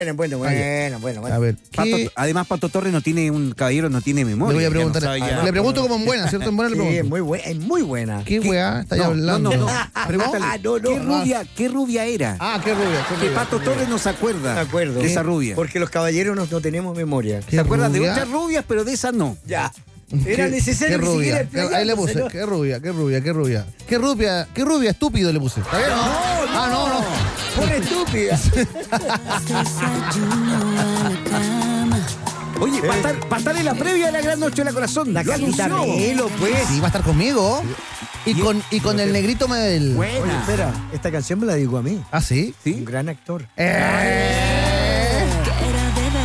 Bueno. A ver, Además, Pato Torres no tiene memoria. le voy a preguntar. Ya no sabe ya. Le pregunto como en buena, ¿cierto? En buena le Sí, pregunto. es muy buena. ¿Qué weá está hablando? No. Pregúntale, no. ¿qué rubia era? Qué rubia. Que Pato Torres no se acuerda De acuerdo. de esa rubia. Porque los caballeros no tenemos memoria. Se acuerda de rubia? otras rubias, pero de esas no. Ya. Era necesario qué que rubia. siguiera Ahí le puse, explayándose, qué rubia, estúpido le puse. ¿Está bien? No. Por estúpida. Oye, para estar en la previa de la Gran Noche de la Corazón. La lo Capita anunció. Melo, pues. Sí, va a estar conmigo. Y con el negrito Medel. Oye, espera, esta canción me la digo a mí. ¿Ah, sí? Un gran actor. ¡Eh!